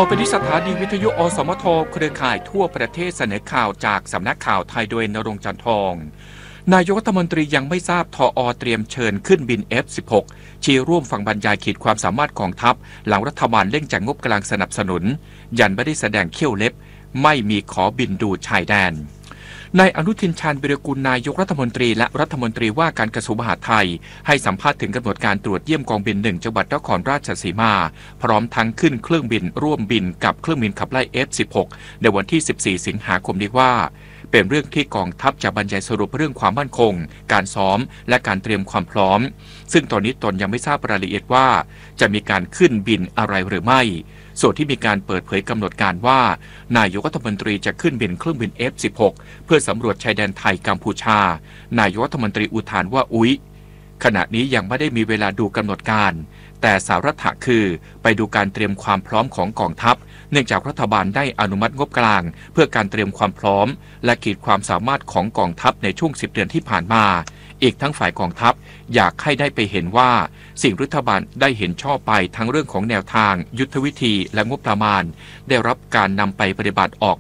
ต่อไปที่สถานีวิทยุอสมทเครือข่ายทั่วประเทศเสนอข่าวจากสำนักข่าวไทยโดยณรงค์ จันทร์ทองนายกรัฐมนตรียังไม่ทราบทอ.เตรียมเชิญขึ้นบิน F-16 ชี้ร่วมฟังบรรยายขีดความสามารถกองทัพหลังรัฐบาลเร่งจ่ายงบกลางสนับสนุนยันไม่ได้แสดงเขี้ยวเล็บไม่มีขอบินดูชายแดนนายอนุทินชาญวิรากูลนายกรัฐมนตรีและรัฐมนตรีว่าการกระทรวงมหาดไทยให้สัมภาษณ์ถึงกำหนดการตรวจเยี่ยมกองบิน1จังหวัดนครราชสีมาพร้อมทั้งขึ้นเครื่องบินร่วมบินกับเครื่องบินขับไล่ F-16 ในวันที่ 14 สิงหาคมนี้ว่าเป็นเรื่องที่กองทัพจะบรรยายสรุปเรื่องความมั่นคงการซ้อมและการเตรียมความพร้อมซึ่งตอนนี้ตนยังไม่ทราบรายละเอียดว่าจะมีการขึ้นบินอะไรหรือไม่ส่วนที่มีการเปิดเผยกำหนดการว่านายกรัฐมนตรีจะขึ้นบินเครื่องบิน F-16 เพื่อสำรวจชายแดนไทยกัมพูชานายกรัฐมนตรีอุทานว่าอุ๊ยขณะนี้ยังไม่ได้มีเวลาดูกำหนดการแต่สาระคือไปดูการเตรียมความพร้อมของกองทัพเนื่องจากรัฐบาลได้อนุมัติงบกลางเพื่อการเตรียมความพร้อมและขีดความสามารถของกองทัพในช่วง10 เดือนที่ผ่านมาอีกทั้งฝ่ายกองทัพอยากให้ได้ไปเห็นว่าสิ่งรัฐบาลได้เห็นชอบไปทั้งเรื่องของแนวทางยุทธวิธีและงบประมาณได้รับการนำไปปฏิบัติออก